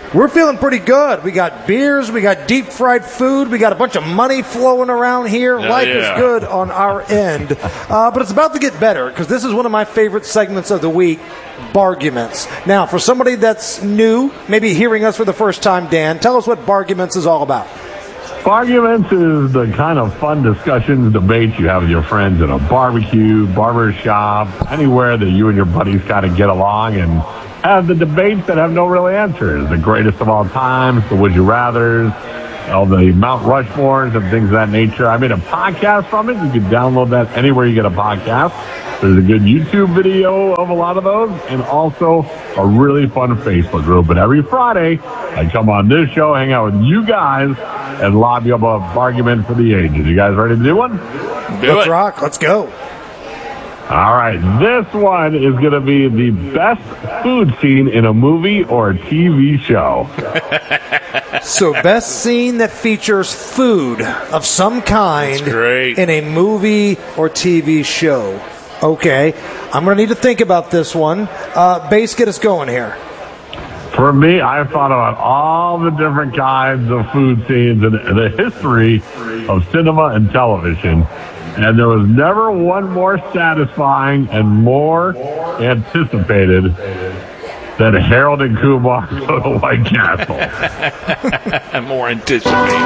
We're feeling pretty good. We got beers, we got deep fried food, we got a bunch of money flowing around here. Yeah, Life yeah. is good on our end. Uh, but it's about to get better because this is one of my favorite segments of the week, Barguments. Now, for somebody that's new, maybe hearing us for the first time, Dan, tell us what Barguments is all about. Arguments is the kind of fun discussions, debates you have with your friends at a barbecue, barber shop, anywhere that you and your buddies kind of get along and have the debates that have no real answers. The greatest of all time, the would you rathers, all the Mount Rushmores and things of that nature. I made a podcast from it. You can download that anywhere you get a podcast. There's a good YouTube video of a lot of those and also a really fun Facebook group. But every Friday, I come on this show, hang out with you guys, and lobby up a argument for the ages. You guys ready to do one? Do Let's it. rock. Let's go. All right. This one is going to be the best food scene in a movie or a T V show. So best scene that features food of some kind in a movie or T V show. Okay. I'm going to need to think about this one. Uh, Base, get us going here. For me, I've thought about all the different kinds of food scenes in the history of cinema and television. And there was never one more satisfying and more anticipated than Harold and Kumar go to White Castle. More anticipated.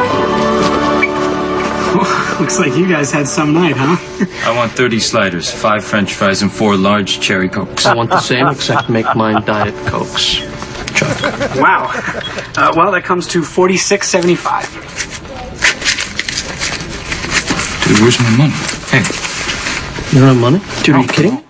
Looks like you guys had some night, huh? I want thirty sliders, five French fries, and four large cherry Cokes. I want the same, except make mine Diet Cokes. Wow. Uh, well, that comes to forty-six seventy-five. Dude, where's my money? Hey. You don't have money? Dude, are you kidding?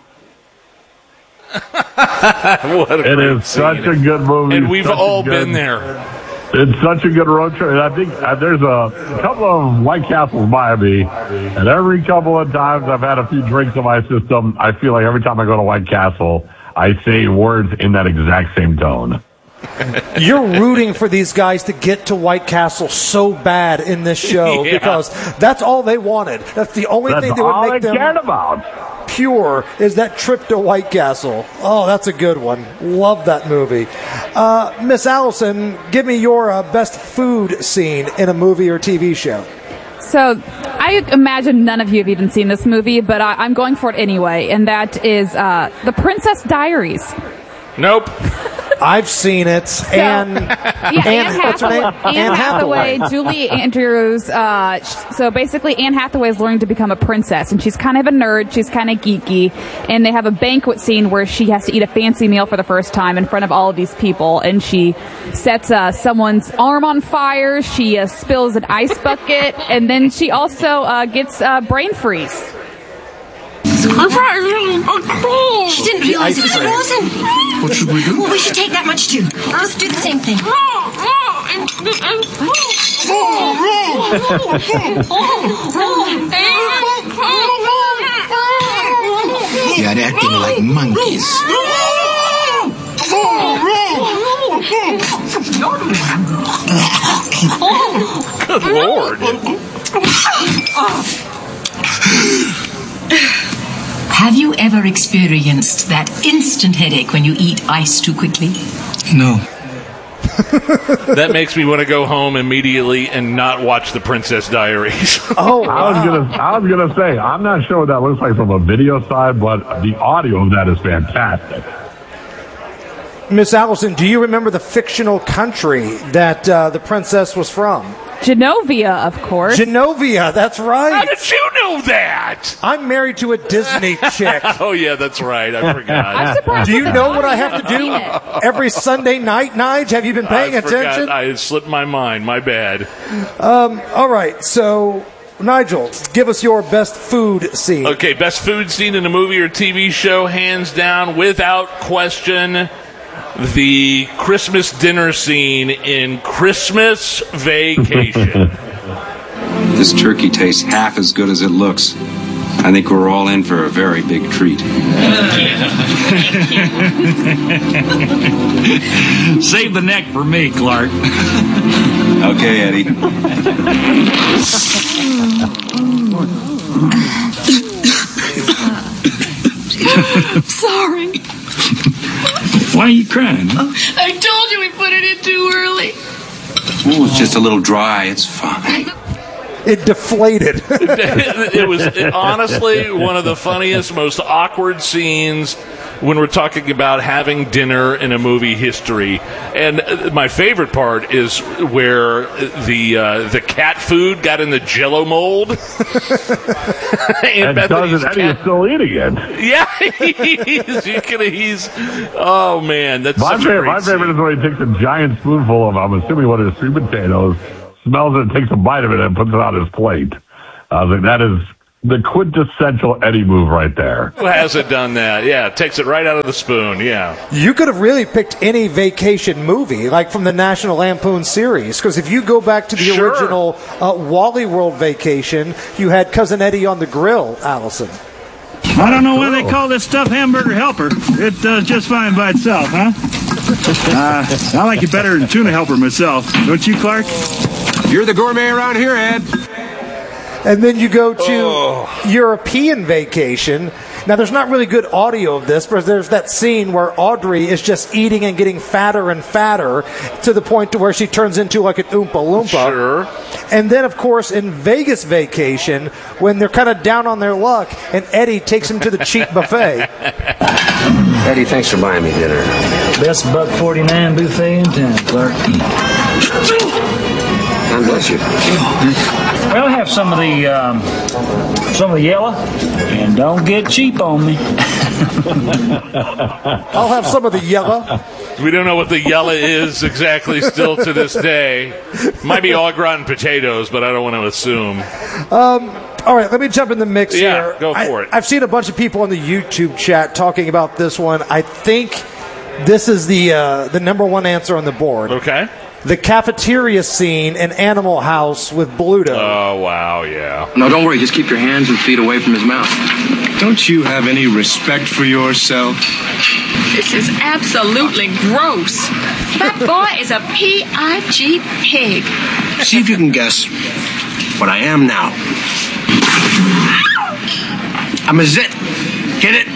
What a it great is such scene. a good movie. And we've such all good, been there. It's such a good road trip. And I think uh, there's a couple of White Castles by me, and every couple of times I've had a few drinks in my system, I feel like every time I go to White Castle, I say words in that exact same tone. You're rooting for these guys to get to White Castle so bad in this show Yeah. because that's all they wanted. That's the only That's thing that would all make they them cared about. pure is that trip to White Castle. Oh, that's a good one. Love that movie. Uh, Miss Allison, give me your uh, best food scene in a movie or T V show. So I imagine none of you have even seen this movie, but I, I'm going for it anyway, and that is uh, The Princess Diaries. Nope. I've seen it. So, and yeah, Anne, Anne what's her Hathaway, name? Anne Anne Hathaway, Hathaway. Julie Andrews. Uh, sh- so basically, Anne Hathaway is learning to become a princess, and she's kind of a nerd. She's kind of geeky, and they have a banquet scene where she has to eat a fancy meal for the first time in front of all of these people, and she sets uh, someone's arm on fire. She uh, spills an ice bucket, and then she also uh, gets uh, brain freeze. She didn't realize it was frozen. What should we do? Well, we should take that much too. Let's do the same thing. You're acting like monkeys. Good Lord. Have you ever experienced that instant headache when you eat ice too quickly? No. That makes me want to go home immediately and not watch The Princess Diaries. Oh, I was gonna, I was gonna say, I'm not sure what that looks like from a video side, but the audio of that is fantastic. Miss Allison, do you remember the fictional country that uh, the princess was from? Genovia, of course. Genovia, that's right. How did you know that? I'm married to a Disney chick. Oh, yeah, that's right. I forgot. I'm surprised Do you that know the what I audience have to do hasn't seen it. every Sunday night, Nige? Have you been paying I attention? forgot. I it slipped my mind. My bad. Um, all right, so Nigel, give us your best food scene. Okay, best food scene in a movie or T V show, hands down, without question, the Christmas dinner scene in Christmas Vacation. This turkey tastes half as good as it looks. I think we're all in for a very big treat. Save the neck for me, Clark. Okay, Eddie. Sorry. Why are you crying? Huh? I told you we put it in too early. Oh, it's just a little dry. It's fine. It deflated. it, it was it, honestly one of the funniest, most awkward scenes when we're talking about having dinner in a movie history. And uh, my favorite part is where the uh, the cat food got in the Jell-O mold. and and Cousin Eddie is still eating it. Yeah, he's, you can, he's oh man, that's my such favorite. a great My favorite scene. is when he takes a giant spoonful of, I'm assuming what is sweet potatoes, smells it, takes a bite of it, and puts it on his plate. I was like, that is the quintessential Eddie move right there. Who hasn't done that? Yeah, takes it right out of the spoon. Yeah. You could have really picked any vacation movie, like from the National Lampoon series, because if you go back to the Sure. original uh, Wally World Vacation, you had Cousin Eddie on the grill, Allison. I don't know why they call this stuff hamburger helper. It does just fine by itself, huh? Uh, I like it better than tuna helper myself. Don't you, Clark? You're the gourmet around here, Ed. And then you go to Oh. European Vacation. Now, there's not really good audio of this, but there's that scene where Audrey is just eating and getting fatter and fatter to the point to where she turns into like an Oompa Loompa. Sure. And then, of course, in Vegas Vacation, when they're kind of down on their luck, and Eddie takes them to the cheap buffet. Eddie, thanks for buying me dinner. Best buck forty-nine buffet in town, Clark. God bless you. Well, have some of the um, some of the yellow, and don't get cheap on me. I'll have some of the yellow. We don't know what the yellow is exactly still to this day. Might be au gratin potatoes, but I don't want to assume. Um, all right, let me jump in the mix Yeah, here. go for I, it. I've seen a bunch of people on the YouTube chat talking about this one. I think this is the uh, the number one answer on the board. Okay. The cafeteria scene in Animal House with Bluto. Oh, wow, yeah. No, don't worry. Just keep your hands and feet away from his mouth. Don't you have any respect for yourself? This is absolutely gross. That boy is a P I G pig. See if you can guess what I am now. I'm a zit. Get it?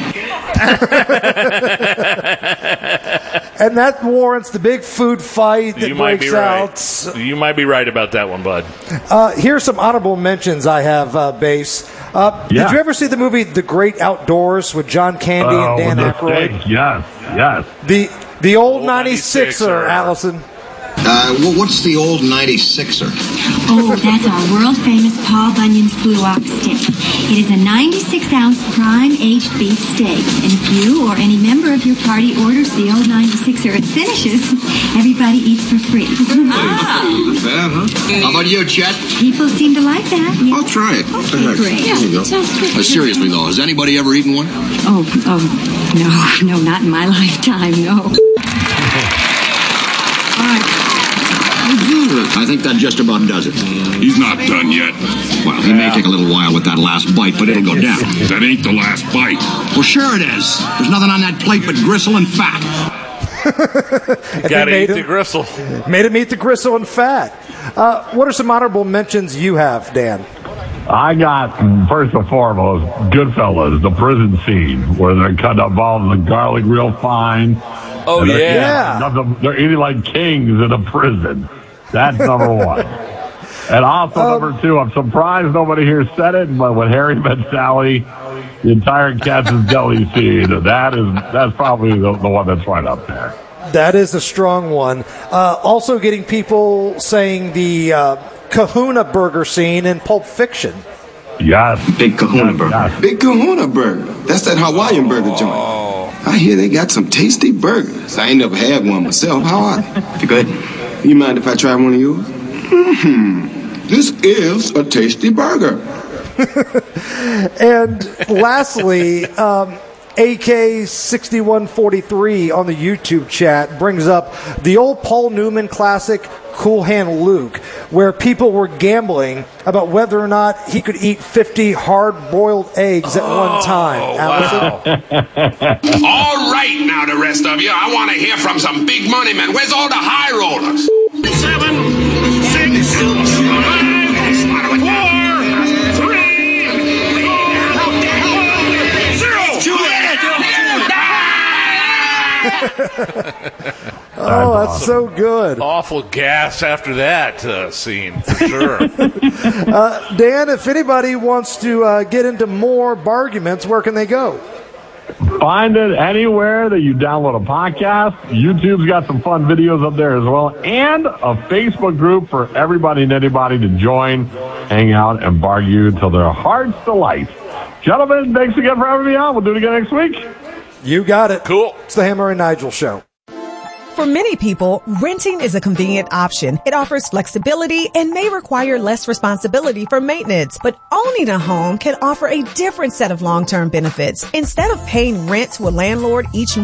And that warrants the big food fight that You might breaks be out. right. You might be right about that one, bud. Uh, here's some honorable mentions I have, uh, Base. Uh, Yeah. Did you ever see the movie The Great Outdoors with John Candy Oh, and Dan the Aykroyd? steak, yes, yes. The the old, Old ninety-sixer, ninety-sixer. Allison. Uh, well, what's the old ninety-sixer? Oh, that's our world-famous Paul Bunyan's Blue Ox steak. It is a ninety-six ounce prime-aged beef steak. And if you or any member of your party orders the old ninety-sixer and finishes, everybody eats for free. Not bad, huh? How about you, Chet? People seem to like that. Yeah. I'll try it. Okay, great. There you go. Sounds good. Uh, seriously, though, has anybody ever eaten one? Oh, oh, no, no, not in my lifetime, no. I think that just about does it. He's not done yet. Well, he may take a little while with that last bite, but it'll go down. That ain't the last bite. Well, sure it is. There's nothing on that plate but gristle and fat. Gotta They eat made the him- gristle. Made him eat the gristle and fat. Uh, what are some honorable mentions you have, Dan? I got, first and foremost, Goodfellas, the prison scene, where they're cut up all the garlic real fine. Oh, And they're yeah. eating- They're, they're eating like kings in a prison. That's number one. And also Um, number two, I'm surprised nobody here said it, but when Harry met Sally, the entire Katz's Deli scene, that is, that's probably the, the one that's right up there. That is a strong one. Uh, also getting people saying the uh, Kahuna burger scene in Pulp Fiction. Yes. Big Kahuna Yes, burger. yes. Big Kahuna burger. That's that Hawaiian burger joint. I hear they got some tasty burgers. I ain't never had one myself. How are they? You good? You mind if I try one of yours? Mm-hmm. This is a tasty burger. And lastly, um, A K sixty-one forty-three on the YouTube chat brings up the old Paul Newman classic, Cool Hand Luke, where people were gambling about whether or not he could eat fifty hard-boiled eggs at one time. Allison? All right, now the rest of you. I want to hear from some big money men. Where's all the high rollers? Seven, six, five, four, three, zero. Oh, that's so good. Awful gas after that uh, scene, for sure. uh, Dan, if anybody wants to uh, get into more Barguments, where can they go? Find it anywhere that you download a podcast. YouTube's got some fun videos up there as well, and a Facebook group for everybody and anybody to join, hang out, and bargain till their heart's delight. Gentlemen, thanks again for having me on. We'll do it again next week. You got it. Cool. It's the Hammer and Nigel Show. For many people, renting is a convenient option. It offers flexibility and may require less responsibility for maintenance. But owning a home can offer a different set of long-term benefits. Instead of paying rent to a landlord each month,